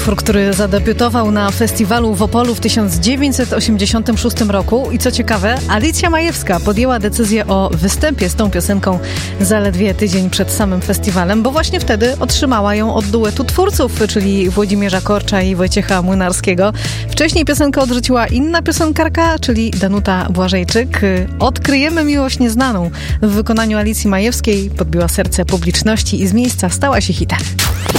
Utwór, który zadebiutował na festiwalu w Opolu w 1986 roku i co ciekawe, Alicja Majewska podjęła decyzję o występie z tą piosenką zaledwie tydzień przed samym festiwalem, bo właśnie wtedy otrzymała ją od duetu twórców, czyli Włodzimierza Korcza i Wojciecha Młynarskiego. Wcześniej piosenkę odrzuciła inna piosenkarka, czyli Danuta Błażejczyk. Odkryjemy miłość nieznaną w wykonaniu Alicji Majewskiej, podbiła serce publiczności i z miejsca stała się hitem.